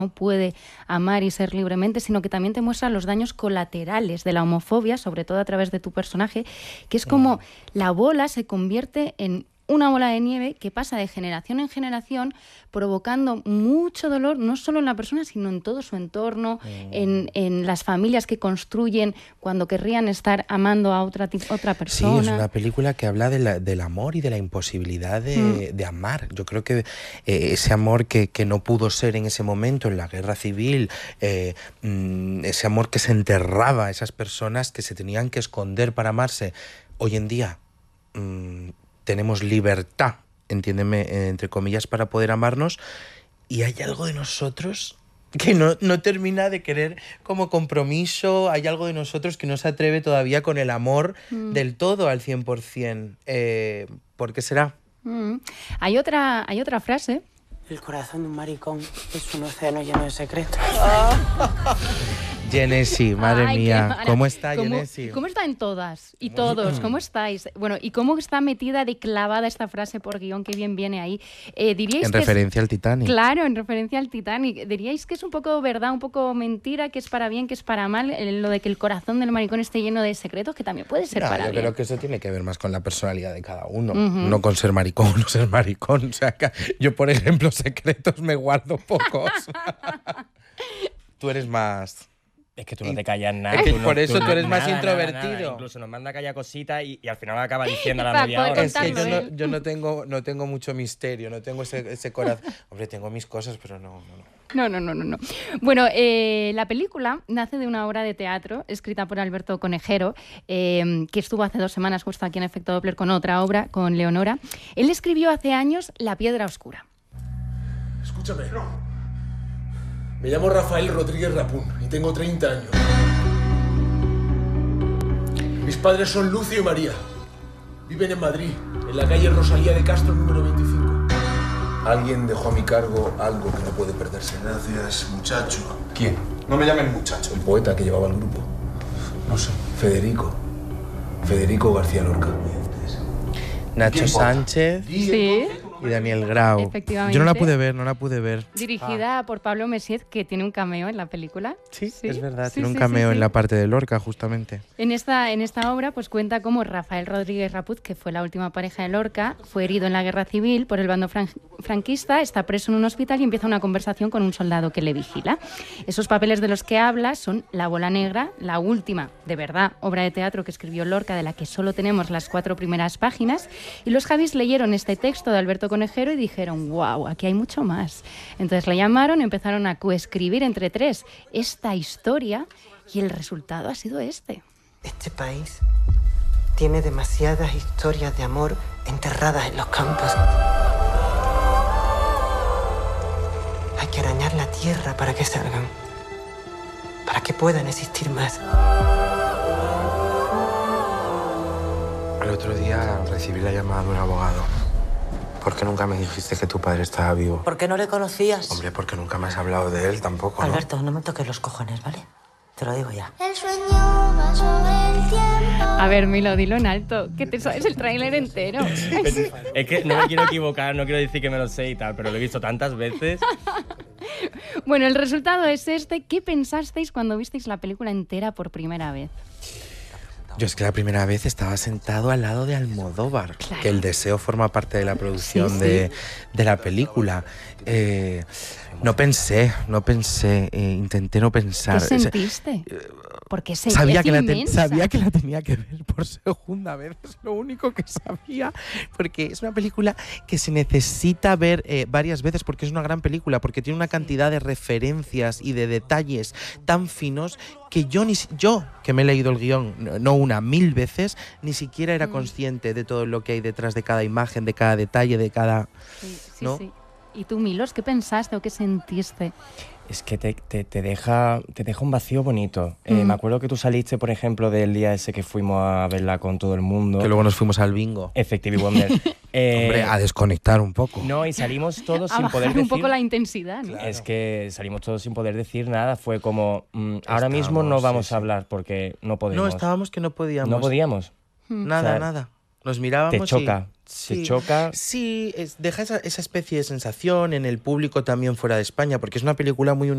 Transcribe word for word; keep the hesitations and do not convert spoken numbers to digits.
no puede amar y ser libremente, sino que también te muestra los daños colaterales de la homofobia, sobre todo a través de tu personaje, que es como la bola se convierte en una bola de nieve que pasa de generación en generación, provocando mucho dolor, no solo en la persona, sino en todo su entorno, mm. en, en las familias que construyen cuando querrían estar amando a otra, otra persona. Sí, es una película que habla de la, del amor y de la imposibilidad de, mm. de amar. Yo creo que eh, ese amor que, que no pudo ser en ese momento, en la guerra civil, eh, mm, ese amor que se enterraba a esas personas que se tenían que esconder para amarse, hoy en día mmm, tenemos libertad, entiéndeme, entre comillas, para poder amarnos, y hay algo de nosotros que no, no termina de querer como compromiso, hay algo de nosotros que no se atreve todavía con el amor mm. del todo al cien por ciento. Eh, ¿Por qué será? Mm. Hay otra, hay otra frase. El corazón de un maricón es un océano lleno de secretos. Genesi, madre Ay, mía, ¿cómo está ¿Cómo, Genesi? ¿Cómo está en todas? Y todos, ¿cómo estáis? Bueno, ¿y cómo está metida de clavada esta frase por guión? Qué bien viene ahí. Eh, ¿diríais en que referencia es, al Titanic. Claro, en referencia al Titanic. ¿Diríais que es un poco verdad, un poco mentira, que es para bien, que es para mal, lo de que el corazón del maricón esté lleno de secretos, que también puede ser no, para yo bien? Yo creo que eso tiene que ver más con la personalidad de cada uno, uh-huh. no con ser maricón o no ser maricón. O sea, yo, por ejemplo, secretos me guardo pocos. Tú eres más... Es que tú no te callas nada. Es que tú por no, eso tú tú eres nada, más nada, introvertido. Nada. Incluso nos manda a callar cositas y, y al final acaba diciendo a la media hora. Es que yo, no, yo no, tengo, no tengo mucho misterio, no tengo ese, ese corazón. Hombre, tengo mis cosas, pero no, no, no. No, no, no, no, no. Bueno, eh, la película nace de una obra de teatro escrita por Alberto Conejero, eh, que estuvo hace dos semanas justo aquí en Efecto Doppler con otra obra, con Leonora. Él escribió hace años La piedra oscura. Escúchame, no. Me llamo Rafael Rodríguez Rapún y tengo treinta años. Mis padres son Lucio y María. Viven en Madrid, en la calle Rosalía de Castro, número veinticinco. Alguien dejó a mi cargo algo que no puede perderse. Gracias, muchacho. ¿Quién? No me llamen muchacho. El poeta que llevaba el grupo. No sé. Federico. Federico García Lorca. Nacho Sánchez. Sí. Y Daniel Grau. Efectivamente. Yo no la pude ver, no la pude ver. Dirigida ah. por Pablo Messiet, que tiene un cameo en la película. Sí, sí es verdad, sí, tiene sí, un cameo sí, sí. en la parte de Lorca, justamente. En esta, en esta obra pues cuenta cómo Rafael Rodríguez Rapuz, que fue la última pareja de Lorca, fue herido en la guerra civil por el bando fran- franquista, está preso en un hospital y empieza una conversación con un soldado que le vigila. Esos papeles de los que habla son La bola negra, la última, de verdad, obra de teatro que escribió Lorca, de la que solo tenemos las cuatro primeras páginas, y los Javis leyeron este texto de Alberto Conejero y dijeron wow, aquí hay mucho más. Entonces la llamaron, empezaron a coescribir entre tres esta historia y el resultado ha sido este. Este país tiene demasiadas historias de amor enterradas en los campos. Hay que arañar la tierra para que salgan, para que puedan existir más. El otro día recibí la llamada de un abogado. ¿Por qué nunca me dijiste que tu padre estaba vivo? ¿Por qué no le conocías? Hombre, porque nunca me has hablado de él tampoco, ¿no? Alberto, no me toques los cojones, ¿vale? Te lo digo ya. El sueño va sobre el tiempo. A ver, Milo, dilo en alto, que te sabes el tráiler entero. Es que no me quiero equivocar, no quiero decir que me lo sé y tal, pero lo he visto tantas veces. Bueno, el resultado es este. ¿Qué pensasteis cuando visteis la película entera por primera vez? Yo es que la primera vez estaba sentado al lado de Almodóvar, claro. que el deseo forma parte de la producción sí, sí. De, de la película. Eh, no pensé, no pensé, eh, intenté no pensar. ¿Qué sentiste? Porque se sabía que, la ten, sabía que la tenía que ver por segunda vez, es lo único que sabía, porque es una película que se necesita ver eh, varias veces, porque es una gran película, porque tiene una cantidad de referencias y de detalles tan finos que yo, ni, yo que me he leído el guión, no una, mil veces, ni siquiera era mm. consciente de todo lo que hay detrás de cada imagen, de cada detalle, de cada... Sí, sí, ¿no? sí. ¿Y tú, Milos, qué pensaste o qué sentiste? Es que te, te, te, deja, te deja un vacío bonito. Mm. Eh, me acuerdo que tú saliste, por ejemplo, del día ese que fuimos a verla con todo el mundo. Que luego nos fuimos al bingo. Efectivo, Wonder. eh, Hombre, a desconectar un poco. No, y salimos todos a sin bajar poder decir... un poco la intensidad, ¿no? Claro. Es que salimos todos sin poder decir nada. Fue como, mm, ahora mismo no vamos sí, a hablar porque no podemos. No, estábamos que no podíamos. No podíamos. Nada, o sea, nada. Nos mirábamos Te choca. Y... Sí, te choca. Sí, es, deja esa, esa especie de sensación en el público también fuera de España, porque es una película muy